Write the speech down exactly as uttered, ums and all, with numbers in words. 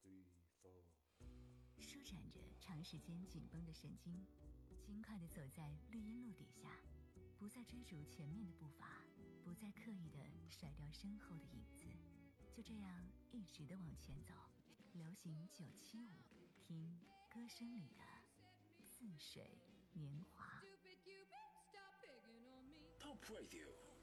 舒展着长时间紧绷的神经，轻快地走在绿荫路底下，不再追逐前面的步伐，不再刻意地甩掉身后的影子，就这样一直地往前走。流行九七五，听歌声里的似水年华。 Top Radio